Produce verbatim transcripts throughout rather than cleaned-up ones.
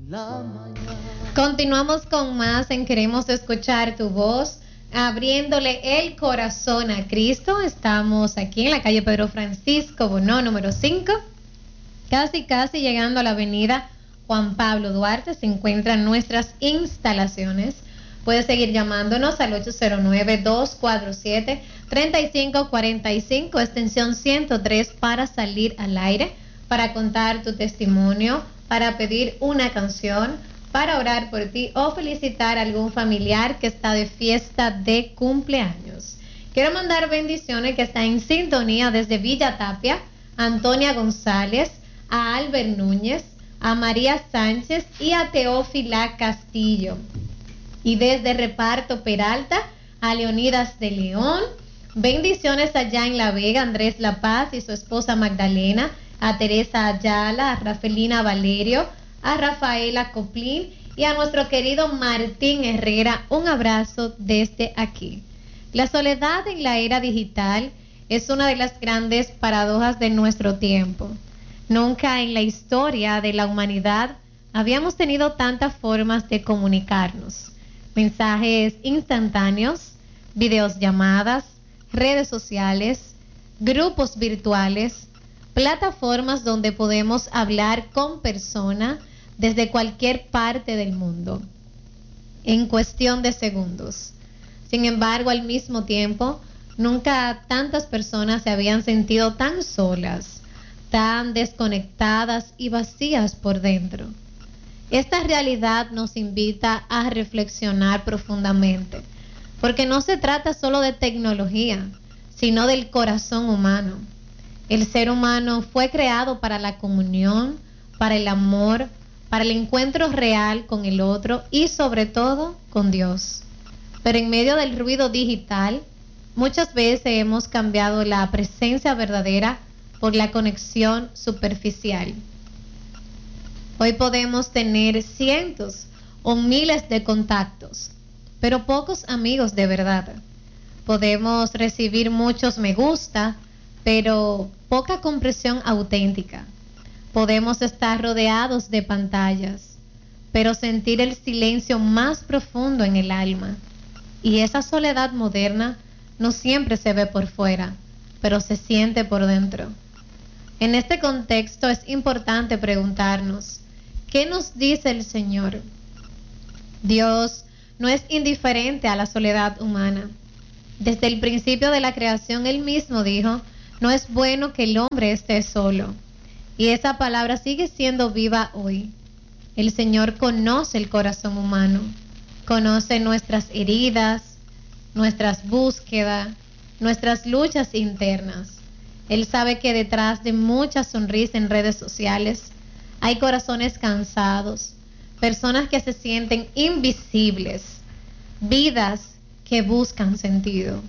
la mañana. Continuamos con más en Queremos Escuchar Tu Voz, abriéndole el corazón a Cristo. Estamos aquí en la calle Pedro Francisco Bonó, número cinco, casi casi llegando a la avenida Juan Pablo Duarte. Se encuentran nuestras instalaciones. Puedes seguir llamándonos al ocho cero nueve, dos cuatro siete, tres cinco cuatro cinco, extensión ciento tres, para salir al aire, para contar tu testimonio, para pedir una canción, para orar por ti o felicitar a algún familiar que está de fiesta de cumpleaños. Quiero mandar bendiciones que está en sintonía desde Villa Tapia, a Antonia González, a Albert Núñez, a María Sánchez y a Teófila Castillo. Y desde Reparto Peralta, a Leonidas de León. Bendiciones allá en La Vega, Andrés La Paz y su esposa Magdalena, a Teresa Ayala, a Rafelina Valerio, a Rafaela Coplín y a nuestro querido Martín Herrera. Un abrazo desde aquí. La soledad en la era digital es una de las grandes paradojas de nuestro tiempo. Nunca en la historia de la humanidad habíamos tenido tantas formas de comunicarnos. Mensajes instantáneos, videollamadas, redes sociales, grupos virtuales, plataformas donde podemos hablar con personas desde cualquier parte del mundo en cuestión de segundos. Sin embargo, al mismo tiempo, nunca tantas personas se habían sentido tan solas, tan desconectadas y vacías por dentro. Esta realidad nos invita a reflexionar profundamente, porque no se trata solo de tecnología, sino del corazón humano. El ser humano fue creado para la comunión, para el amor, para el encuentro real con el otro y sobre todo con Dios. Pero en medio del ruido digital, muchas veces hemos cambiado la presencia verdadera por la conexión superficial. Hoy podemos tener cientos o miles de contactos, pero pocos amigos de verdad. Podemos recibir muchos me gusta, pero poca comprensión auténtica. Podemos estar rodeados de pantallas, pero sentir el silencio más profundo en el alma. Y esa soledad moderna no siempre se ve por fuera, pero se siente por dentro. En este contexto es importante preguntarnos, ¿qué nos dice el Señor? Dios no es indiferente a la soledad humana. Desde el principio de la creación, Él mismo dijo, no es bueno que el hombre esté solo. Y esa palabra sigue siendo viva hoy. El Señor conoce el corazón humano, conoce nuestras heridas, nuestras búsquedas, nuestras luchas internas. Él sabe que detrás de muchas sonrisas en redes sociales hay corazones cansados, personas que se sienten invisibles, vidas que buscan sentido.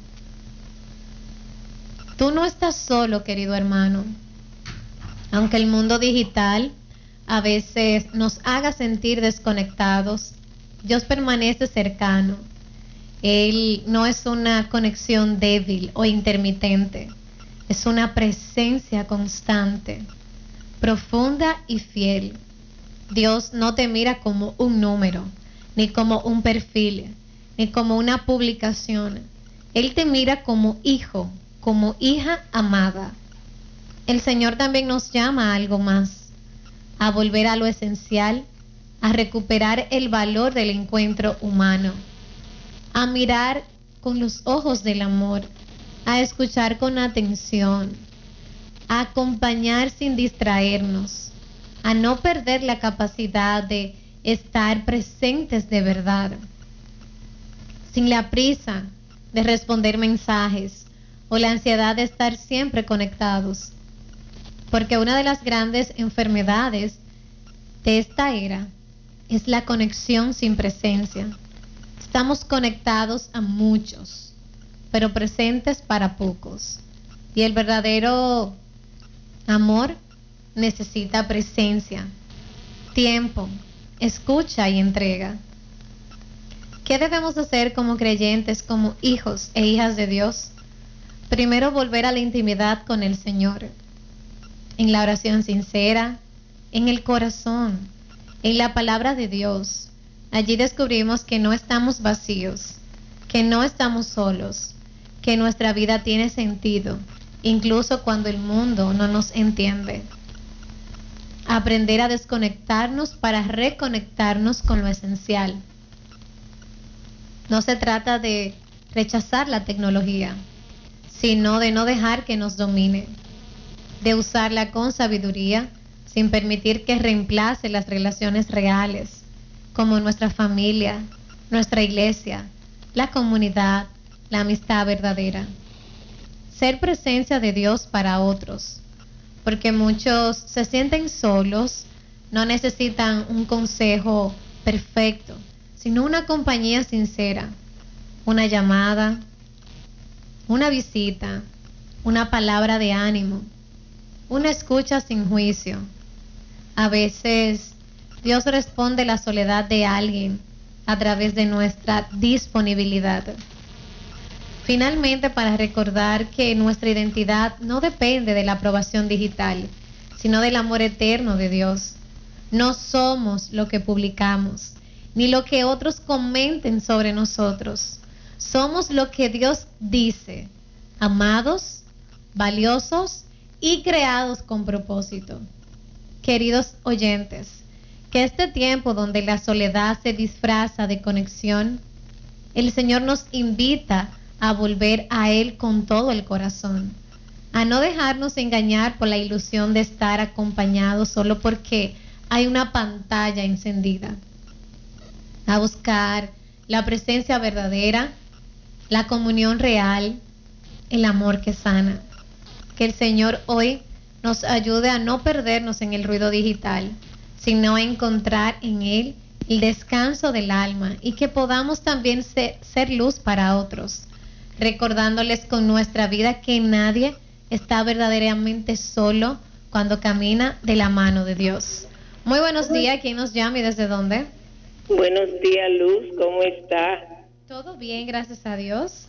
Tú no estás solo, querido hermano. Aunque el mundo digital a veces nos haga sentir desconectados, Dios permanece cercano. Él no es una conexión débil o intermitente, es una presencia constante, profunda y fiel. Dios no te mira como un número, ni como un perfil, ni como una publicación. Él te mira como hijo, como hija amada. El Señor también nos llama a algo más, a volver a lo esencial, a recuperar el valor del encuentro humano, a mirar con los ojos del amor, a escuchar con atención, a acompañar sin distraernos, a no perder la capacidad de estar presentes de verdad, sin la prisa de responder mensajes o la ansiedad de estar siempre conectados. Porque una de las grandes enfermedades de esta era es la conexión sin presencia. Estamos conectados a muchos, pero presentes para pocos. Y el verdadero amor necesita presencia, tiempo, escucha y entrega. ¿Qué debemos hacer como creyentes, como hijos e hijas de Dios? Primero, volver a la intimidad con el Señor, en la oración sincera, en el corazón, en la palabra de Dios. Allí descubrimos que no estamos vacíos, que no estamos solos, que nuestra vida tiene sentido, incluso cuando el mundo no nos entiende. Aprender a desconectarnos para reconectarnos con lo esencial. No se trata de rechazar la tecnología, sino de no dejar que nos domine, de usarla con sabiduría, sin permitir que reemplace las relaciones reales, como nuestra familia, nuestra iglesia, la comunidad, la amistad verdadera. Ser presencia de Dios para otros, porque muchos se sienten solos, no necesitan un consejo perfecto, sino una compañía sincera, una llamada, una visita, una palabra de ánimo, una escucha sin juicio. A veces Dios responde la soledad de alguien a través de nuestra disponibilidad. Finalmente, para recordar que nuestra identidad no depende de la aprobación digital, sino del amor eterno de Dios. No somos lo que publicamos, ni lo que otros comenten sobre nosotros. Somos lo que Dios dice, amados, valiosos y creados con propósito. Queridos oyentes, que este tiempo donde la soledad se disfraza de conexión, el Señor nos invita a volver a Él con todo el corazón, a no dejarnos engañar por la ilusión de estar acompañados solo porque hay una pantalla encendida, a buscar la presencia verdadera, la comunión real, el amor que sana. Que el Señor hoy nos ayude a no perdernos en el ruido digital, sino a encontrar en Él el descanso del alma y que podamos también ser, ser luz para otros, recordándoles con nuestra vida que nadie está verdaderamente solo cuando camina de la mano de Dios. Muy buenos días, ¿quién nos llama y desde dónde? Buenos días, Luz, ¿cómo está? Todo bien, gracias a Dios.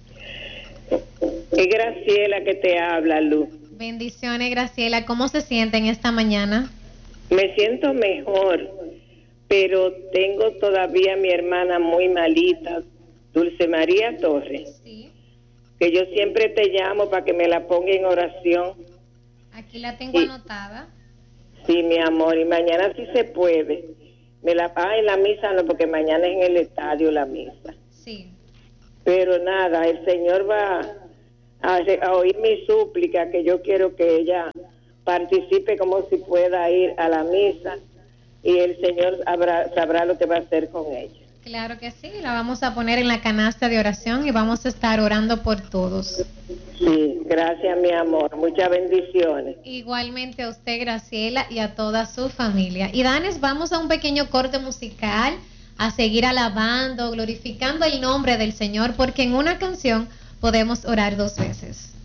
Es Graciela que te habla, Luz. Bendiciones, Graciela. ¿Cómo se siente en esta mañana? Me siento mejor, pero tengo todavía a mi hermana muy malita, Dulce María Torres. Sí. Que yo siempre te llamo para que me la ponga en oración. Aquí la tengo Sí. anotada. Sí, mi amor, y mañana sí se puede. Me la ah, en la misa no, porque mañana es en el estadio la misa. Sí. Pero nada, el Señor va a, a oír mi súplica, que yo quiero que ella participe como si pueda ir a la misa, y el Señor habrá, sabrá lo que va a hacer con ella. Claro que sí, la vamos a poner en la canasta de oración y vamos a estar orando por todos. Sí, gracias, mi amor, muchas bendiciones. Igualmente a usted, Graciela, y a toda su familia. Y Danes, vamos a un pequeño corte musical, a seguir alabando, glorificando el nombre del Señor, porque en una canción podemos orar dos veces.